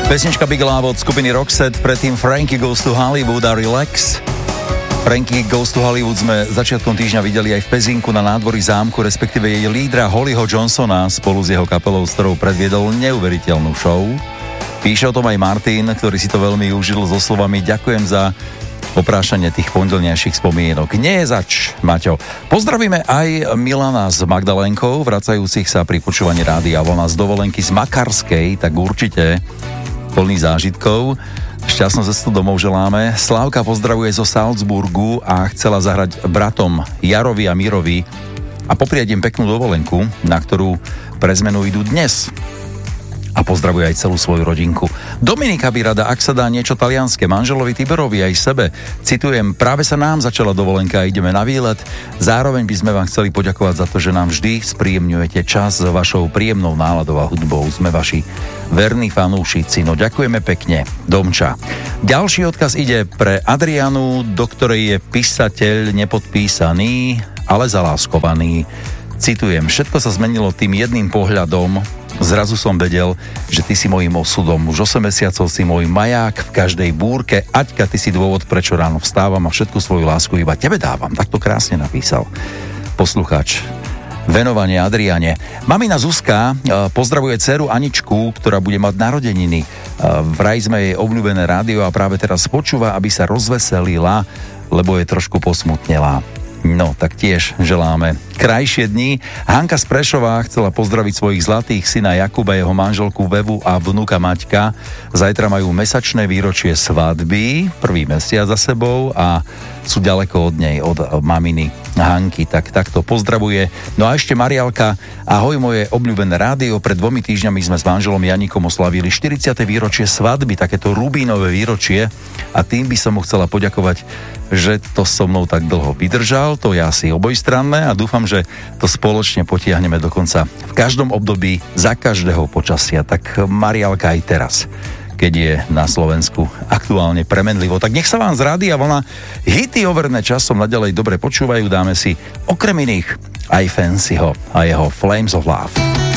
Pesnička Big Love od skupiny Roxette, predtým Frankie Goes to Hollywood a Relax. Frankie Goes to Hollywood sme začiatkom týždňa videli aj v Pezinku na nádvorí zámku, respektíve jej lídra Hollyho Johnsona spolu s jeho kapelou, s ktorou predviedol neuveriteľnú show. Píše o tom aj Martin, ktorý si to veľmi užil so slovami: ďakujem za oprášanie tých pondelnejších spomienok. Nie je zač, Maťo. Pozdravíme aj Milana s Magdalénkou, vracajúcich sa pri počúvaní rádia Vlna z dovolenky z Makarskej, tak určite plný zážitkov. Šťastnú cestu domov želáme. Slávka pozdravuje zo Salzburgu a chcela zahrať bratom Jarovi a Mirovi a popriať im peknú dovolenku, na ktorú pre zmenu idú dnes. A pozdravuje aj celú svoju rodinku. Dominika by rada, ak sa dá, niečo talianske manželovi Tiberovi aj sebe. Citujem: práve sa nám začala dovolenka a ideme na výlet. Zároveň by sme vám chceli poďakovať za to, že nám vždy spríjemňujete čas s vašou príjemnou náladou a hudbou. Sme vaši verní fanúšici. No ďakujeme pekne, Domča. Ďalší odkaz ide pre Adrianu, do ktorej je písateľ nepodpísaný, ale zaláskovaný. Citujem: všetko sa zmenilo tým jedným pohľadom. Zrazu som vedel, že ty si mojím osudom. Už 8 mesiacov si môj maják v každej búrke. Aťka, ty si dôvod, prečo ráno vstávam a všetku svoju lásku iba tebe dávam. Tak to krásne napísal poslucháč. Venovanie Adriane. Mamina Zuzka pozdravuje dceru Aničku, ktorá bude mať narodeniny. Vraj sme jej obľúbené rádio a práve teraz počúva, aby sa rozveselila, lebo je trošku posmutnelá. No, tak tiež želáme krajšie dni. Hanka z Prešova chcela pozdraviť svojich zlatých, syna Jakuba, jeho manželku Vevu a vnuka Maťka. Zajtra majú mesačné výročie svadby, prvý mesiac za sebou a sú ďaleko od nej, od maminy Hanky, tak takto pozdravuje. No a ešte Marialka: ahoj moje obľúbené rádio, pred 2 týždňami sme s manželom Janikom oslavili 40. výročie svadby, takéto rubínové výročie, a tým by som mu chcela poďakovať, že to so mnou tak dlho vydržal. To je asi obojstranné a dúfam, že to spoločne potiahneme dokonca v každom období, za každého počasia. Tak Marialka aj teraz, keď je na Slovensku aktuálne premenlivo. Tak nech sa vám z Rádia Vlna hity overené časom naďalej dobre počúvajú. Dáme si okrem iných aj Fancyho a jeho Flames of Love.